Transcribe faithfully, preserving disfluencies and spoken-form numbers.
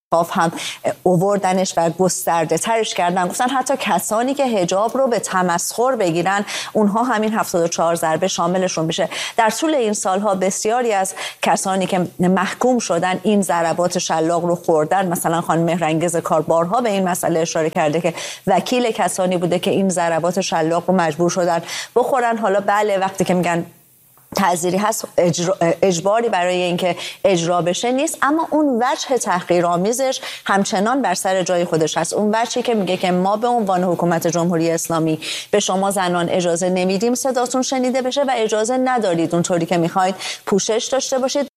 هم اووردنش و گسترده ترش کردن. گفتن حتی کسانی که حجاب رو به تمسخر بگیرن اونها همین هفتاد و چهار ضربه شاملشون بشه. در طول این سالها بسیاری از کسانی که محکوم شدن این ضربات شلاق رو خوردن. مثلا خانم مهرانگیز کاربارها به این مسئله اشاره کرده که وکیل کسانی بوده که این ضربات شلاق رو مجبور شدن بخورن. حالا بله، وقتی که میگن تعزیری هست، اجباری برای اینکه اجرا بشه نیست، اما اون وجه تحقیرآمیزش همچنان بر سر جای خودش هست. اون وجهی که میگه که ما به عنوان حکومت جمهوری اسلامی به شما زنان اجازه نمیدیم صداتون شنیده بشه و اجازه ندارید اونطوری که میخواید پوشش داشته باشید.